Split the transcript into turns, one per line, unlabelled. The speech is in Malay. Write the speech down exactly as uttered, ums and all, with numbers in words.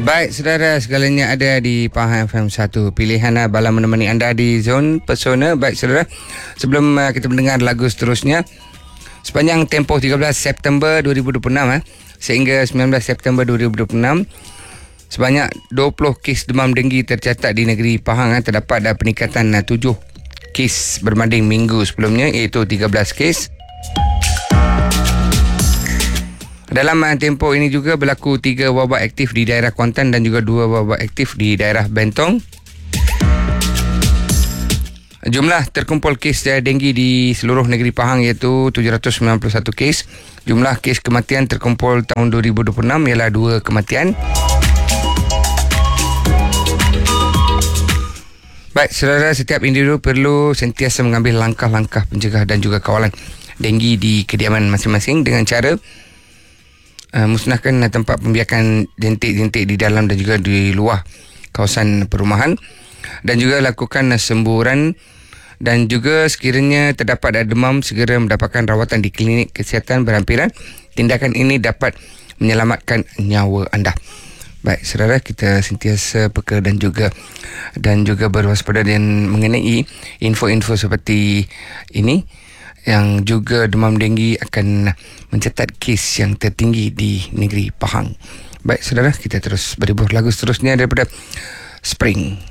Baik, saudara segalanya ada di Pahang F M satu. Pilihan uh, Bala menemani anda di Zon Pesona. Baik, saudara, sebelum uh, kita mendengar lagu seterusnya, sepanjang tempoh tiga belas September dua ribu dua puluh enam eh, sehingga sembilan belas September dua ribu dua puluh enam, sebanyak dua puluh kes demam denggi tercatat di negeri Pahang. Eh. Terdapat uh, peningkatan uh, tujuh kes berbanding minggu sebelumnya, iaitu tiga belas kes. Dalam uh, tempoh ini juga berlaku tiga wabak aktif di daerah Kuantan dan juga dua wabak aktif di daerah Bentong. Jumlah terkumpul kes uh, denggi di seluruh negeri Pahang iaitu tujuh ratus sembilan puluh satu kes. Jumlah kes kematian terkumpul tahun dua ribu dua puluh enam ialah dua kematian. Baik, saudara, setiap individu perlu sentiasa mengambil langkah-langkah pencegah dan juga kawalan denggi di kediaman masing-masing dengan cara Uh, musnahkan uh, tempat pembiakan jentik-jentik di dalam dan juga di luar kawasan perumahan, dan juga lakukan uh, semburan, dan juga sekiranya terdapat uh, demam segera mendapatkan rawatan di klinik kesihatan berhampiran. Tindakan ini dapat menyelamatkan nyawa anda. Baik, saudara, kita sentiasa peka dan juga dan juga berwaspada dan mengenai info-info seperti ini, yang juga demam denggi akan mencatat kes yang tertinggi di negeri Pahang. Baik, saudara, kita terus beribur lagu seterusnya daripada Spring.